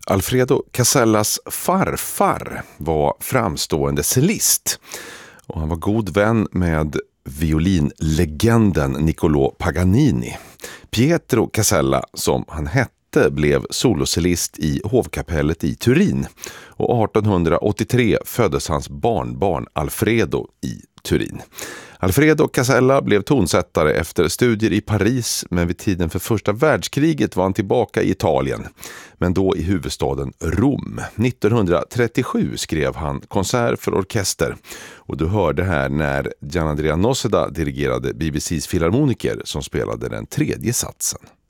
Alfredo Casellas farfar var framstående cellist och han var god vän med violinlegenden Niccolò Paganini. Pietro Casella, som han hette, blev solocellist i hovkapellet i Turin och 1883 föddes hans barnbarn Alfredo i Turin. Alfredo Casella blev tonsättare efter studier i Paris, men vid tiden för första världskriget var han tillbaka i Italien, men då i huvudstaden Rom. 1937 skrev han konsert för orkester och du hörde här när Gian Andrea Noceda dirigerade BBCs filharmoniker som spelade den tredje satsen.